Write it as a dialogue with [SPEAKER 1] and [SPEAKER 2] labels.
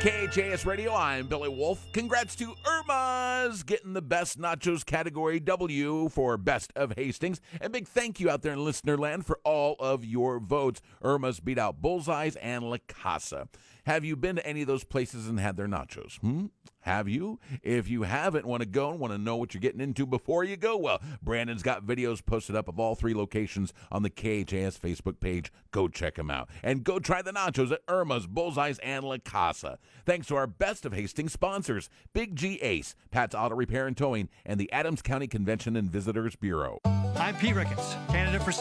[SPEAKER 1] KHAS Radio, I'm Billy Wolf. Congrats to Irma's getting the Best Nachos category W for Best of Hastings. And big thank you out there in listener land for all of your votes. Irma's beat out Bullseyes and La Casa. Have you been to any of those places and had their nachos? Have you? If you haven't, want to go and want to know what you're getting into before you go, well, Brandon's got videos posted up of all 3 locations on the KHAS Facebook page. Go check them out. And go try the nachos at Irma's, Bullseyes, and La Casa. Thanks to our Best of Hastings sponsors, Big G Ace, Pat's Auto Repair and Towing, and the Adams County Convention and Visitors Bureau.
[SPEAKER 2] I'm Pete Ricketts, candidate for